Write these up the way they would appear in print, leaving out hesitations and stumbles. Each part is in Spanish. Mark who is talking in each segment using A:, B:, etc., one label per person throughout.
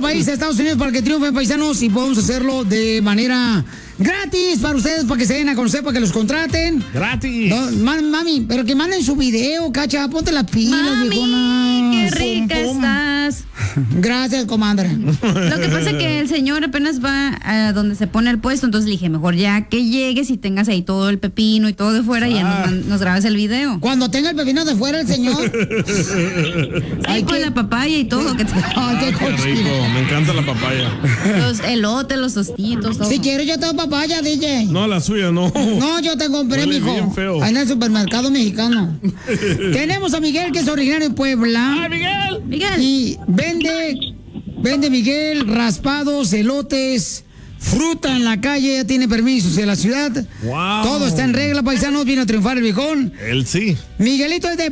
A: país, a Estados Unidos, para que triunfen, paisanos, y podemos hacerlo de manera gratis para ustedes, para que se den a conocer, para que los contraten.
B: ¡Gratis!
A: No, mami, pero que manden su video, cacha, ponte las pilas, viejona.
C: ¡Qué rica estás!
A: Gracias, comadre.
C: Lo que pasa es que el señor apenas va a donde se pone el puesto, entonces le dije, mejor ya que llegues y tengas ahí todo el pepino y todo de fuera y ya nos grabes el video.
A: Cuando tenga el pepino de fuera el señor.
C: Sí, con la papaya y todo.
A: Ay,
B: qué rico, me encanta la papaya.
C: Los elotes, los tostitos, todo.
A: Si quieres, yo tengo papaya, DJ.
B: No, la suya no.
A: No, yo te compré,
B: Huele
A: mijo.
B: bien feo.
A: Ahí en el supermercado mexicano. Tenemos a Miguel, que es originario de Puebla.
B: ¡Ay, Miguel!
C: Miguel.
A: Y vende Miguel raspados, elotes, fruta en la calle, ya tiene permisos en la ciudad.
B: Wow.
A: Todo está en regla, paisanos, vino a triunfar el viejón.
B: Él sí.
A: Miguelito es de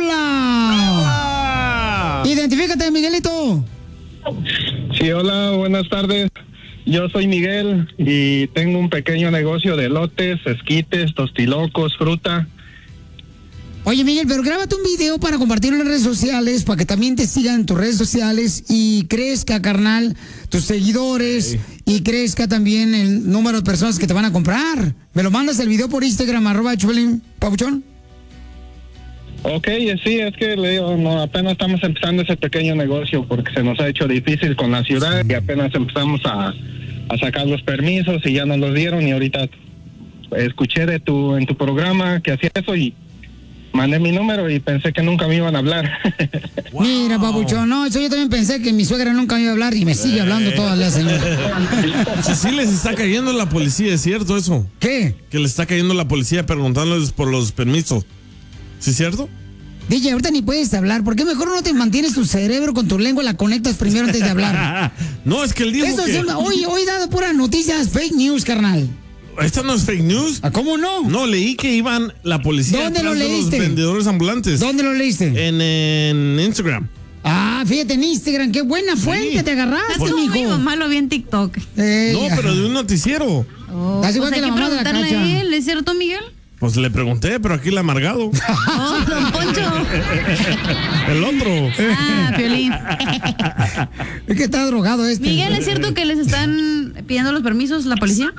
A: Puebla. Identifícate, Miguelito.
D: Sí, hola, buenas tardes. Yo soy Miguel y tengo un pequeño negocio de elotes, esquites, tostilocos, fruta.
A: Oye, Miguel, pero grábate un video para compartirlo en las redes sociales, para que también te sigan en tus redes sociales y crezca, carnal, tus seguidores y crezca también el número de personas que te van a comprar. ¿Me lo mandas el video por Instagram, @Chupelín Papuchón?
D: Ok, sí, es que le digo, no, apenas estamos empezando ese pequeño negocio porque se nos ha hecho difícil con la ciudad y apenas empezamos a sacar los permisos y ya nos los dieron y ahorita escuché en tu programa que hacía eso y mandé mi número y pensé que nunca me iban a hablar.
A: Wow. Mira, Papuchón, no, eso yo también pensé que mi suegra nunca me iba a hablar y me sigue hablando toda la señora.
B: Sí les está cayendo la policía, ¿es cierto eso?
A: ¿Qué?
B: Que le está cayendo la policía preguntándoles por los permisos. ¿Sí es cierto?
A: DJ, ahorita ni puedes hablar. ¿Por qué mejor no te mantienes tu cerebro con tu lengua, la conectas primero antes de hablar?
B: No, es que él dijo
A: eso
B: que...
A: Hoy dado puras noticias fake news, carnal.
B: ¿Esta no es fake news?
A: ¿Cómo no?
B: No, leí que iban la policía
A: ¿Dónde lo
B: atrás de
A: leíste?
B: los vendedores ambulantes.
A: ¿Dónde lo leíste?
B: En Instagram.
A: Ah, fíjate, en Instagram. Qué buena fuente te agarraste,
C: Es como
A: mijo.
C: mi mamá lo vi en TikTok.
B: No, pero de un noticiero.
C: Oh,
A: Estás igual
C: pues
A: que
C: hay
A: la
C: que
A: mamá de la
C: preguntarle
A: Cacha.
C: a él, ¿es cierto, Miguel?
B: Pues le pregunté, pero aquí el amargado.
C: Oh, don Poncho.
B: El otro.
C: Ah, Piolín.
A: Es que está drogado este.
C: Miguel, ¿es cierto que les están pidiendo los permisos la policía?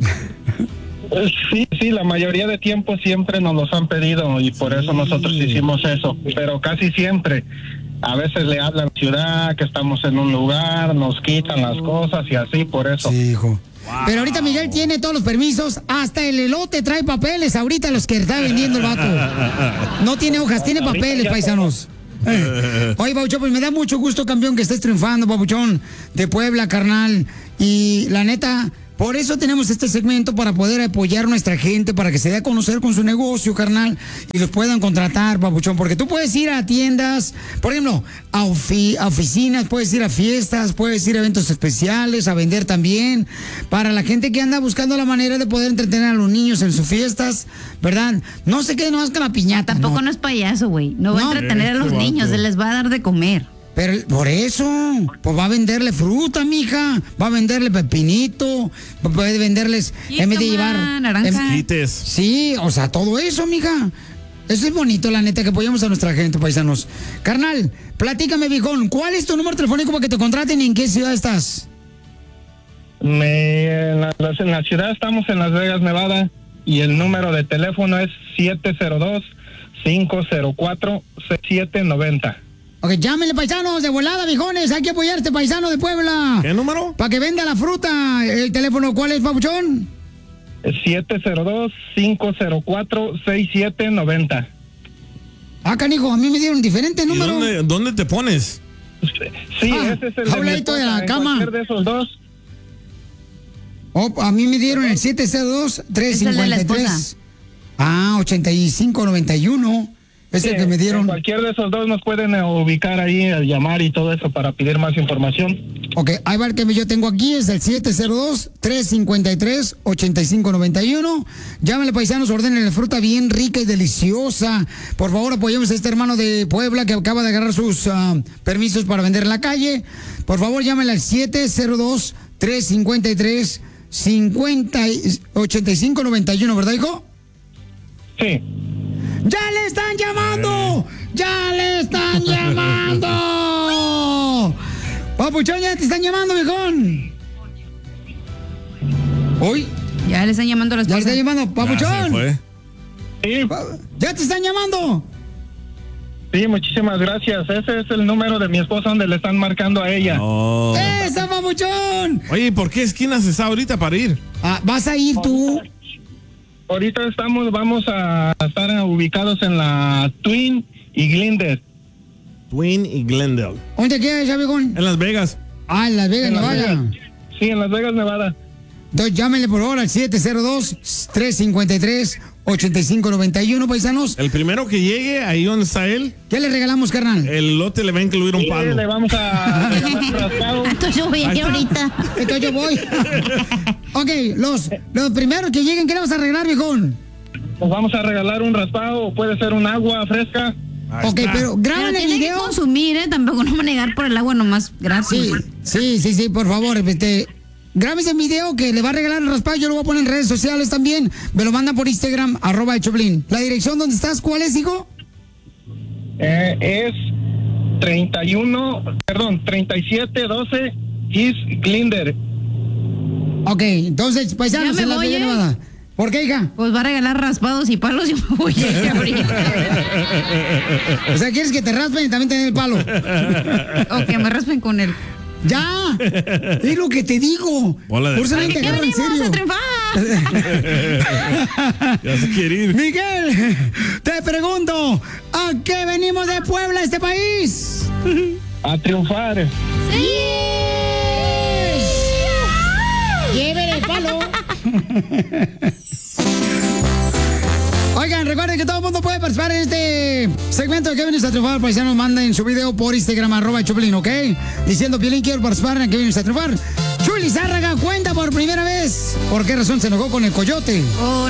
D: Sí, la mayoría de tiempo siempre nos los han pedido y por eso nosotros hicimos eso, pero casi siempre. A veces le hablan a la ciudad que estamos en un lugar, nos quitan las cosas y así, por eso.
A: Sí, hijo. Wow. Pero ahorita Miguel tiene todos los permisos, hasta el elote trae papeles, ahorita los que está vendiendo el vato. No tiene hojas, tiene papeles, paisanos. Oye, Papuchón, pues me da mucho gusto, campeón, que estés triunfando, Papuchón, de Puebla, carnal. Y la neta, por eso tenemos este segmento, para poder apoyar a nuestra gente, para que se dé a conocer con su negocio, carnal, y los puedan contratar, Papuchón. Porque tú puedes ir a tiendas, por ejemplo, a oficinas, puedes ir a fiestas, puedes ir a eventos especiales, a vender también. Para la gente que anda buscando la manera de poder entretener a los niños en sus fiestas, ¿verdad? No se queden nomás con la piñata.
C: Tampoco no es payaso, güey. No va a entretener a los niños, se les va a dar de comer.
A: Pero por eso, pues va a venderle fruta, mija, va a venderle pepinito, puede venderles, en vez de llevar
C: naranja.
A: Sí, o sea, todo eso, mija. Eso es bonito, la neta, que apoyamos a nuestra gente, paisanos. Carnal, platícame, viejón, ¿cuál es tu número telefónico para que te contraten y en qué ciudad estás?
D: En la ciudad estamos en Las Vegas, Nevada, y el número de teléfono es 702-504-6790.
A: Ok, llámenle, paisanos, de volada, viejones. Hay que apoyar a este paisano de Puebla.
B: ¿Qué número?
A: Para que venda la fruta. ¿El teléfono cuál es, Papuchón?
D: 702-504-6790.
A: Ah, canijo, a mí me dieron diferente número.
B: ¿Y dónde te pones?
D: Sí, ese es el
A: de la cama.
D: De esos dos.
A: Oh, a mí me dieron el 702-353. Ah, 8591. Es el que me dieron.
D: Cualquier de esos dos nos pueden ubicar ahí, llamar y todo eso para pedir más información.
A: Ok, ahí va el que yo tengo aquí, es el 702-353-8591. Llámenle, paisanos, ordenen fruta bien rica y deliciosa. Por favor, apoyemos a este hermano de Puebla que acaba de agarrar sus permisos para vender en la calle. Por favor, llámenle al 702-353-8591, ¿verdad, hijo?
D: Sí.
A: ¡Ya le están llamando! ¡Ya le están llamando! Papuchón, ya te están llamando, viejón. ¿Hoy?
C: Ya le están llamando a la
A: Ya le
C: esposa.
A: están llamando, Papuchón.
D: Sí,
A: Ya te están llamando.
D: sí, muchísimas gracias. Ese es el número de mi esposa donde le están marcando a ella.
B: Oh.
A: ¡Esa, Papuchón!
B: Oye, ¿y por qué esquinas está ahorita para ir?
A: ¿Vas a ir tú?
D: Ahorita vamos a estar ubicados en la Twin y Glendale.
B: Twin y Glendale.
A: ¿Dónde queda ya, viejón?
B: En Las Vegas.
A: Ah, en Las Vegas,
D: En Las
A: Nevada.
D: Vegas. Sí, en Las Vegas, Nevada.
A: Entonces llámenle por favor al 702-353-8591, paisanos.
B: El primero que llegue, ahí donde está él,
A: ¿Qué le regalamos, carnal?
B: el lote le va a incluir un
D: Sí,
B: palo.
D: le vamos a regalar un raspado.
C: Entonces yo voy a ir ahorita.
A: Entonces yo voy. Ok, los primeros que lleguen, ¿qué le vamos a arreglar, viejón?
D: Nos vamos a regalar un raspado o puede ser un agua fresca.
B: Ahí
A: Ok,
B: está.
A: pero
C: Pero
A: graban el
C: tiene que
A: video.
C: consumir, Tampoco no manejar por el agua nomás gratis.
A: Sí, por favor, grabe ese video que le va a regalar el raspado, yo lo voy a poner en redes sociales también. Me lo mandan por Instagram, @el Choplin. La dirección donde estás, ¿cuál es, hijo?
D: Es 3712 East Glendale.
A: Ok, entonces, paisanos,
C: Ya me
A: en la
C: voy,
A: Vega
C: ¿eh?
A: Nevada. ¿Por qué, hija?
C: Pues va a regalar raspados y palos y me voy a ir ahorita.
A: O sea, ¿quieres que te raspen y también te den el palo?
C: O que me raspen con él.
A: ¡Ya! Es lo que te digo.
B: Bola de
A: Por eso nadie te
C: ¡Ya
A: agarra en
C: venimos
A: serio.
C: a triunfar!
B: Ya se quiere ir.
A: Miguel, te pregunto, ¿a qué venimos de Puebla, a este país?
D: A triunfar.
A: ¡Llévele el palo! Oigan, recuerden que todo el mundo puede participar en este segmento de Que Vienes a Triunfar. Paisanos, manden su video por Instagram, @Choplin, ¿ok? Diciendo, Piolín, quiero participar en Que Vienes a Triunfar. Chuy Lizárraga cuenta por primera vez. ¿Por qué razón se enojó con el coyote?